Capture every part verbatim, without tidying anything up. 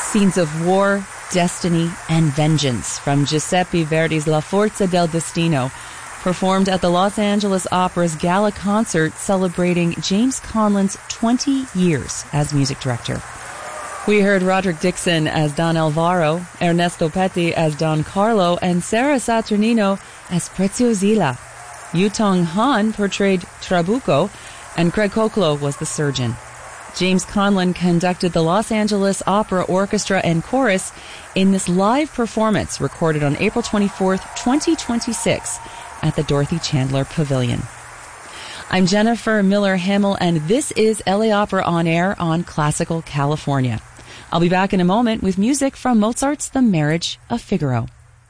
Scenes of war, destiny, and vengeance from Giuseppe Verdi's La Forza del Destino, performed at the Los Angeles Opera's gala concert celebrating James Conlon's twenty years as music director. We heard Roderick Dixon as Don Alvaro, Ernesto Petty as Don Carlo, and Sarah Saturnino as Preziosilla. Yutong Han portrayed Trabuco, and Craig Koklo was the surgeon. James Conlon conducted the Los Angeles Opera Orchestra and Chorus in this live performance recorded on April twenty-fourth, twenty twenty-six at the Dorothy Chandler Pavilion. I'm Jennifer Miller Hamill, and this is L A Opera On Air on Classical California. I'll be back in a moment with music from Mozart's The Marriage of Figaro.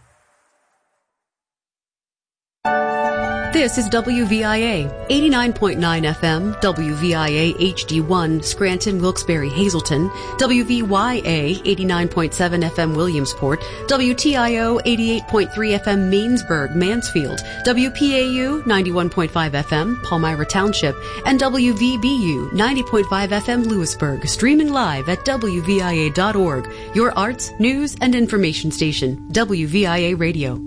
This is W V I A, eighty-nine point nine F M, W V I A H D one, Scranton, Wilkes-Barre, Hazleton, W V Y A, eighty-nine point seven F M, Williamsport, W T I O, eighty-eight point three F M, Mainsburg, Mansfield, W P A U, ninety-one point five F M, Palmyra Township, and W V B U, ninety point five F M, Lewisburg, streaming live at W V I A dot org, your arts, news, and information station, W V I A Radio.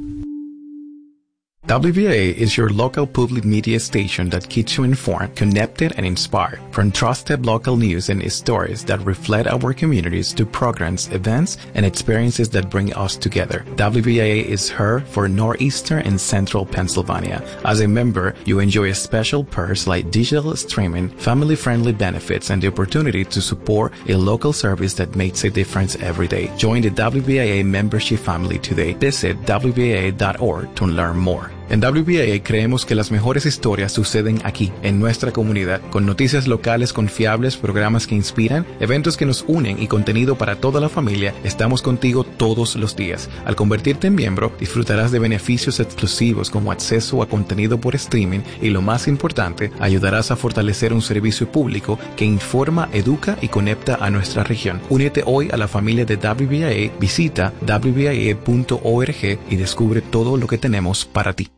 W V I A is your local public media station that keeps you informed, connected, and inspired. From trusted local news and stories that reflect our communities to programs, events, and experiences that bring us together. W V I A is heard for Northeastern and Central Pennsylvania. As a member, you enjoy special perks like digital streaming, family-friendly benefits, and the opportunity to support a local service that makes a difference every day. Join the W V I A membership family today. Visit W V I A dot org to learn more. En W V I A creemos que las mejores historias suceden aquí, en nuestra comunidad, con noticias locales confiables, programas que inspiran, eventos que nos unen y contenido para toda la familia. Estamos contigo todos los días. Al convertirte en miembro, disfrutarás de beneficios exclusivos como acceso a contenido por streaming y, lo más importante, ayudarás a fortalecer un servicio público que informa, educa y conecta a nuestra región. Únete hoy a la familia de W V I A, visita W V I A punto org y descubre todo lo que tenemos para ti.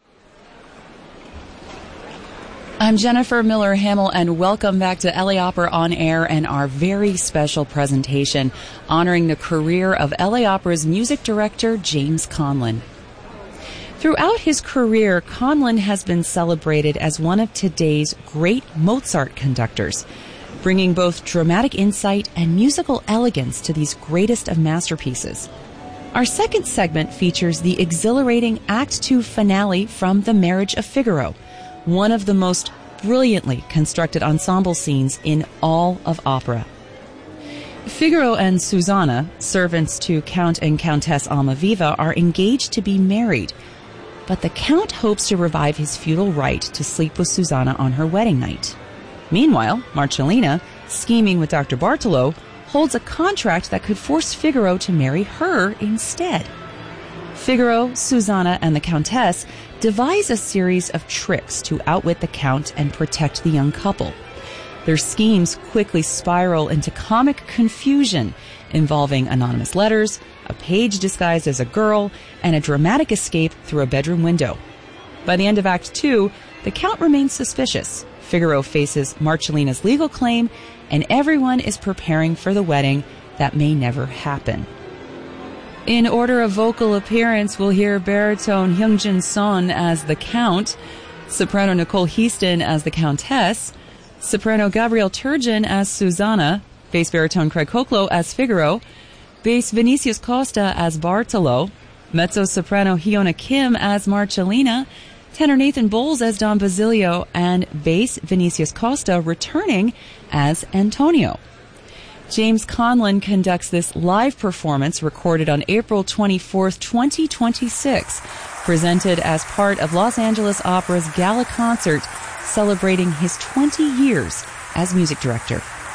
I'm Jennifer Miller Hamill, and welcome back to L A Opera On Air and our very special presentation honoring the career of L A Opera's music director, James Conlon. Throughout his career, Conlon has been celebrated as one of today's great Mozart conductors, bringing both dramatic insight and musical elegance to these greatest of masterpieces. Our second segment features the exhilarating Act Two finale from The Marriage of Figaro, one of the most brilliantly constructed ensemble scenes in all of opera. Figaro and Susanna, servants to Count and Countess Almaviva, are engaged to be married, but the Count hopes to revive his feudal right to sleep with Susanna on her wedding night. Meanwhile, Marcellina, scheming with Doctor Bartolo, holds a contract that could force Figaro to marry her instead. Figaro, Susanna, and the Countess devise a series of tricks to outwit the Count and protect the young couple. Their schemes quickly spiral into comic confusion involving anonymous letters, a page disguised as a girl, and a dramatic escape through a bedroom window. By the end of Act Two, the Count remains suspicious. Figaro faces Marcellina's legal claim, and everyone is preparing for the wedding that may never happen. In order of vocal appearance, we'll hear baritone Hyungjin Son as the Count, soprano Nicole Heaston as the Countess, soprano Gabrielle Turgeon as Susanna, bass baritone Craig Koklo as Figaro, bass Vinicius Costa as Bartolo, mezzo-soprano Hyuna Kim as Marcellina, tenor Nathan Bowles as Don Basilio, and bass Vinicius Costa returning as Antonio. James Conlon conducts this live performance recorded on April twenty-fourth, twenty twenty-six, presented as part of Los Angeles Opera's gala concert celebrating his twenty years as music director.